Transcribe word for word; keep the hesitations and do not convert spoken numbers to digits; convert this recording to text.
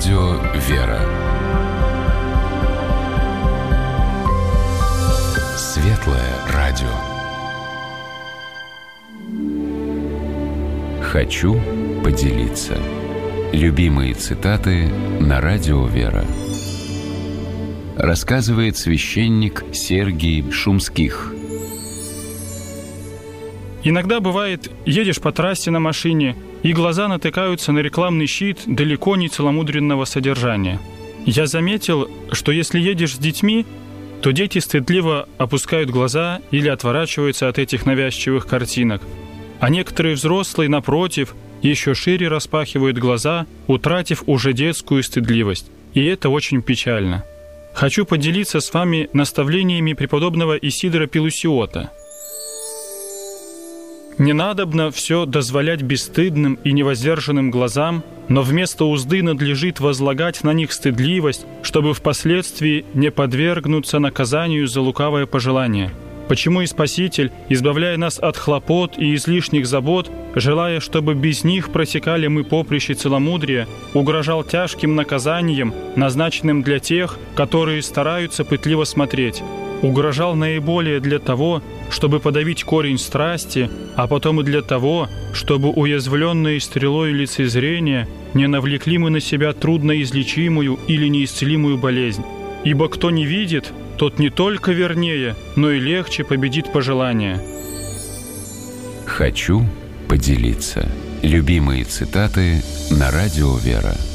Радио «Вера». Светлое радио. Хочу поделиться. Любимые цитаты на Радио «Вера». Рассказывает священник Сергий Шумских. Иногда бывает, едешь по трассе на машине, и глаза натыкаются на рекламный щит далеко не целомудренного содержания. Я заметил, что если едешь с детьми, то дети стыдливо опускают глаза или отворачиваются от этих навязчивых картинок. А некоторые взрослые, напротив, еще шире распахивают глаза, утратив уже детскую стыдливость. И это очень печально. Хочу поделиться с вами наставлениями преподобного Исидора Пелусиота. Не надобно все дозволять бесстыдным и невоздержанным глазам, но вместо узды надлежит возлагать на них стыдливость, чтобы впоследствии не подвергнуться наказанию за лукавое пожелание. Почему и Спаситель, избавляя нас от хлопот и излишних забот, желая, чтобы без них протекали мы поприще целомудрия, угрожал тяжким наказанием, назначенным для тех, которые стараются пытливо смотреть. Угрожал наиболее для того, чтобы подавить корень страсти, а потом и для того, чтобы уязвленные стрелой лицезрения не навлекли мы на себя трудноизлечимую или неисцелимую болезнь. Ибо кто не видит, тот не только вернее, но и легче победит пожелание. Хочу поделиться. Любимые цитаты на Радио «Вера».